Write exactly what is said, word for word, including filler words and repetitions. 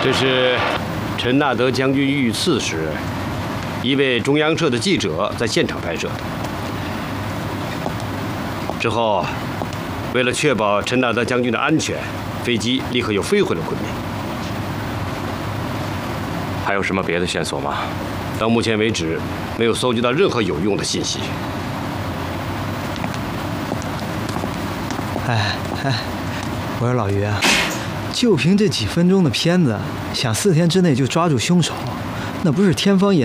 这是陈纳德将军遇刺时，一位中央社的记者在现场拍摄的。之后，为了确保陈纳德将军的安全，飞机立刻又飞回了昆明。 还有什么别的线索吗？ 到目前为止，没有搜集到任何有用的信息。 哎哎，我说老于啊，就凭这几分钟的片子，想四天之内就抓住凶手，那不是天方夜